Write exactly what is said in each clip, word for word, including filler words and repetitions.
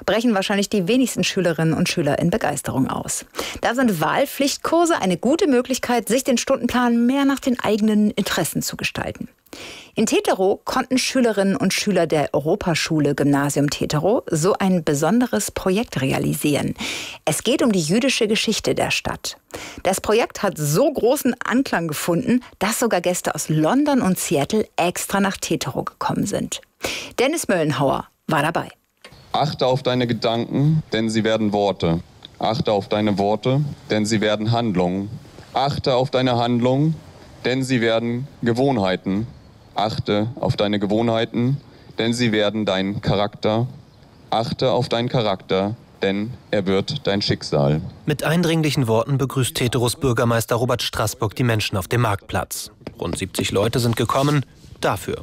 brechen wahrscheinlich die wenigsten Schülerinnen und Schüler in Begeisterung aus. Da sind Wahlpflichtkurse eine gute Möglichkeit, sich den Stundenplan mehr nach den eigenen Interessen zu gestalten. In Teterow konnten Schülerinnen und Schüler der Europaschule Gymnasium Teterow so ein besonderes Projekt realisieren. Es geht um die jüdische Geschichte der Stadt. Das Projekt hat so großen Anklang gefunden, dass sogar Gäste aus London und Seattle extra nach Teterow gekommen sind. Dennis Möllenhauer war dabei. Achte auf deine Gedanken, denn sie werden Worte. Achte auf deine Worte, denn sie werden Handlungen. Achte auf deine Handlungen, denn sie werden Gewohnheiten. Achte auf deine Gewohnheiten, denn sie werden dein Charakter. Achte auf deinen Charakter, denn er wird dein Schicksal. Mit eindringlichen Worten begrüßt Teterows Bürgermeister Robert Straßburg die Menschen auf dem Marktplatz. Rund siebzig Leute sind gekommen dafür.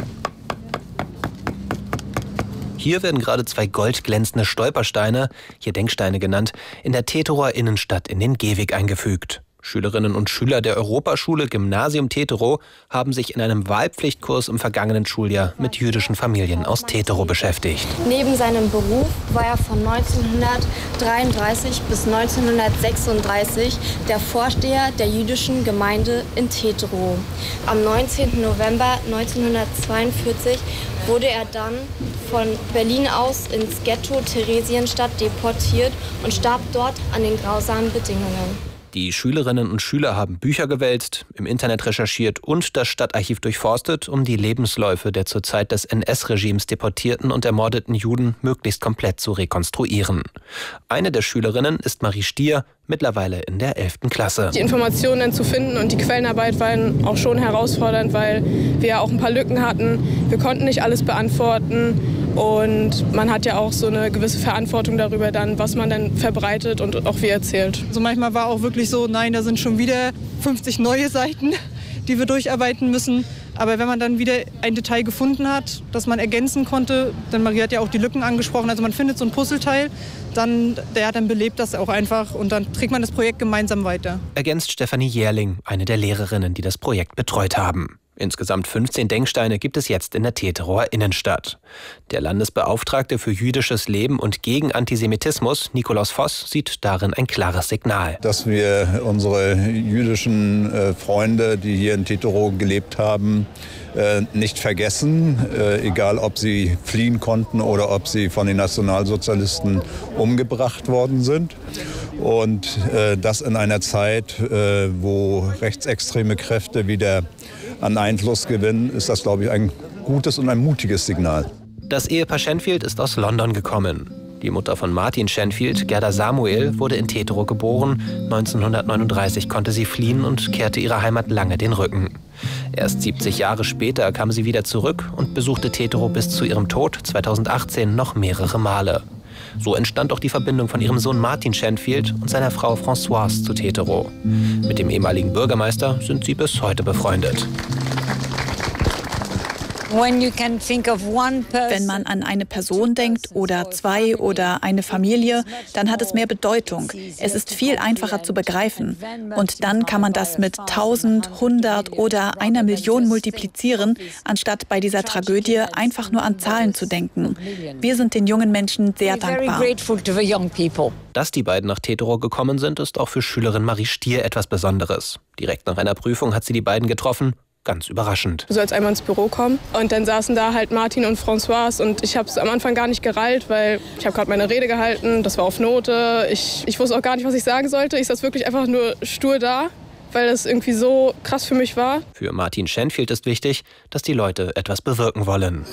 Hier werden gerade zwei goldglänzende Stolpersteine, hier Denksteine genannt, in der Teterower Innenstadt in den Gehweg eingefügt. Schülerinnen und Schüler der Europaschule Gymnasium Teterow haben sich in einem Wahlpflichtkurs im vergangenen Schuljahr mit jüdischen Familien aus Teterow beschäftigt. Neben seinem Beruf war er von neunzehnhundertdreiunddreißig bis neunzehnhundertsechsunddreißig der Vorsteher der jüdischen Gemeinde in Teterow. Am neunzehnten November neunzehnhundertzweiundvierzig wurde er dann von Berlin aus ins Ghetto Theresienstadt deportiert und starb dort an den grausamen Bedingungen. Die Schülerinnen und Schüler haben Bücher gewälzt, im Internet recherchiert und das Stadtarchiv durchforstet, um die Lebensläufe der zur Zeit des N S-Regimes deportierten und ermordeten Juden möglichst komplett zu rekonstruieren. Eine der Schülerinnen ist Marie Stier, mittlerweile in der elften Klasse. Die Informationen zu finden und die Quellenarbeit waren auch schon herausfordernd, weil wir ja auch ein paar Lücken hatten. Wir konnten nicht alles beantworten. Und man hat ja auch so eine gewisse Verantwortung darüber, dann, was man dann verbreitet und auch wie erzählt. Also manchmal war auch wirklich so, nein, da sind schon wieder fünfzig neue Seiten, die wir durcharbeiten müssen. Aber wenn man dann wieder ein Detail gefunden hat, das man ergänzen konnte, denn Marie hat ja auch die Lücken angesprochen, also man findet so ein Puzzleteil, dann, der, dann belebt das auch einfach und dann trägt man das Projekt gemeinsam weiter. Ergänzt Stefanie Jährling, eine der Lehrerinnen, die das Projekt betreut haben. Insgesamt fünfzehn Denksteine gibt es jetzt in der Teterower Innenstadt. Der Landesbeauftragte für jüdisches Leben und gegen Antisemitismus, Nikolaus Voss, sieht darin ein klares Signal. Dass wir unsere jüdischen äh, Freunde, die hier in Teterow gelebt haben, äh, nicht vergessen, äh, egal ob sie fliehen konnten oder ob sie von den Nationalsozialisten umgebracht worden sind. Und äh, das in einer Zeit, äh, wo rechtsextreme Kräfte wieder an Einfluss gewinnen, ist das, glaube ich, ein gutes und ein mutiges Signal. Das Ehepaar Shenfield ist aus London gekommen. Die Mutter von Martin Shenfield, Gerda Samuel, wurde in Teterow geboren. neunzehnhundertneununddreißig konnte sie fliehen und kehrte ihrer Heimat lange den Rücken. Erst siebzig Jahre später kam sie wieder zurück und besuchte Teterow bis zu ihrem Tod zweitausendachtzehn noch mehrere Male. So entstand auch die Verbindung von ihrem Sohn Martin Shenfield und seiner Frau Françoise zu Teterow. Mit dem ehemaligen Bürgermeister sind sie bis heute befreundet. Wenn man an eine Person denkt oder zwei oder eine Familie, dann hat es mehr Bedeutung. Es ist viel einfacher zu begreifen. Und dann kann man das mit tausend, hundert oder einer Million multiplizieren, anstatt bei dieser Tragödie einfach nur an Zahlen zu denken. Wir sind den jungen Menschen sehr dankbar. Dass die beiden nach Teterow gekommen sind, ist auch für Schülerin Marie Stier etwas Besonderes. Direkt nach einer Prüfung hat sie die beiden getroffen. Ganz überraschend. Du sollst einmal ins Büro kommen und dann saßen da halt Martin und Françoise und ich habe es am Anfang gar nicht gereilt, weil ich habe gerade meine Rede gehalten, das war auf Note. Ich, ich wusste auch gar nicht, was ich sagen sollte. Ich saß wirklich einfach nur stur da, weil das irgendwie so krass für mich war. Für Martin Shenfield ist wichtig, dass die Leute etwas bewirken wollen.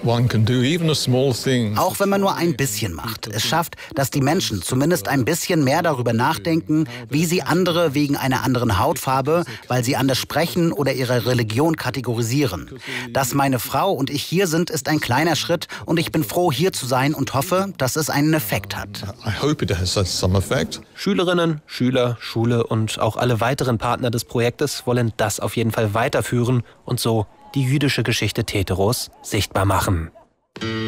Auch wenn man nur ein bisschen macht. Es schafft, dass die Menschen zumindest ein bisschen mehr darüber nachdenken, wie sie andere wegen einer anderen Hautfarbe, weil sie anders sprechen oder ihre Religion kategorisieren. Dass meine Frau und ich hier sind, ist ein kleiner Schritt und ich bin froh, hier zu sein und hoffe, dass es einen Effekt hat. Schülerinnen, Schüler, Schule und auch alle weiteren Partner Partner des Projektes wollen das auf jeden Fall weiterführen und so die jüdische Geschichte Teterows sichtbar machen.